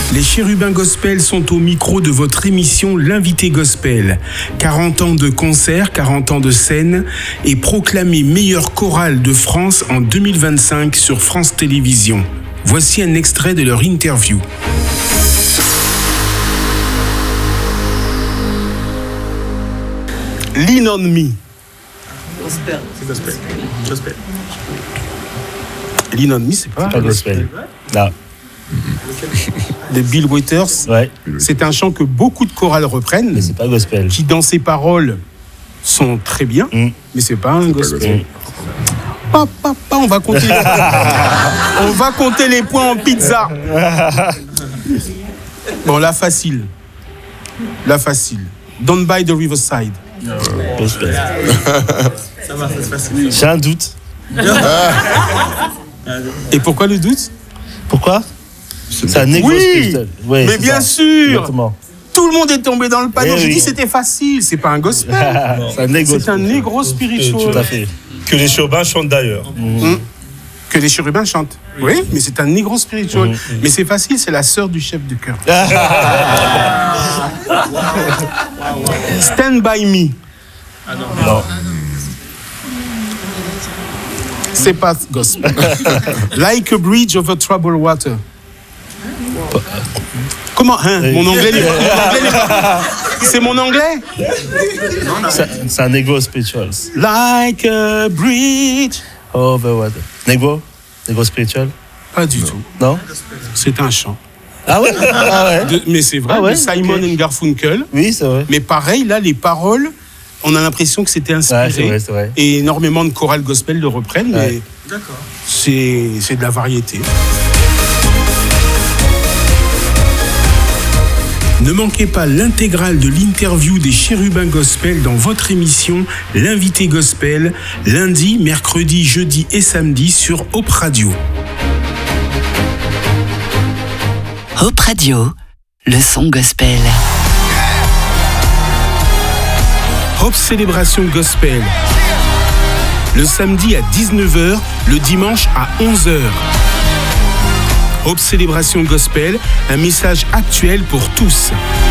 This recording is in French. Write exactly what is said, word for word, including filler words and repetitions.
Les Chérubins Gospel sont au micro de votre émission L'Invité Gospel. quarante ans de concerts, quarante ans de scène et proclamé meilleure chorale de France en deux mille vingt-cinq sur France Télévisions. Voici un extrait de leur interview. Lean on me. Gospel. C'est gospel. Gospel. Lean on me, c'est pas, c'est pas gospel. Non. De Bill Withers. Ouais. C'est un chant que beaucoup de chorales reprennent. Mais c'est pas gospel. Qui, dans ses paroles, sont très bien, mm. mais c'est pas un c'est gospel. Pas gospel. Pa, pa, pa, on va compter. Les... on va compter les points en pizza. Bon, la facile. La facile. Down by the Riverside. No. Gospel. Ça va, c'est facile. J'ai un doute. Et pourquoi le doute? Pourquoi? C'est, c'est un égo oui, spirituel. Ouais, mais bien ça. sûr. Exactement. Tout le monde est tombé dans le panneau. Eh J'ai oui. dit c'était facile. C'est pas un gospel. c'est un égo. C'est un négro spirituel. Tout à fait. Que les chérubins chantent d'ailleurs. Mmh. Que les chérubins chantent. Oui, oui, mais c'est un négro spirituel. Mmh. Mais c'est facile, c'est la sœur du chef de chœur. Stand by me. Ah non. non. C'est pas gospel. Like a bridge over troubled water. Comment hein? Mon anglais, les... mon anglais les... c'est mon anglais. C'est, c'est un ego spirituel. Like a bridge over water. Nego, ego spirituel. Pas du non. tout. Non. C'est un chant. Ah ouais. Ah ouais. De, mais c'est vrai. Ah ouais, de Simon okay. and Garfunkel. Oui, c'est vrai. Mais pareil, là, les paroles, on a l'impression que c'était inspiré. Ouais, c'est vrai, c'est vrai. Et énormément de chorales gospel le reprennent. Ouais. Mais d'accord. C'est, c'est de la variété. Ne manquez pas l'intégrale de l'interview des Chérubins Gospel dans votre émission L'Invité Gospel, lundi, mercredi, jeudi et samedi sur Hope Radio. Hope Radio, le son gospel. Hope Célébration Gospel. Le samedi à dix-neuf heures, le dimanche à onze heures. Hope Célébration Gospel, un message actuel pour tous.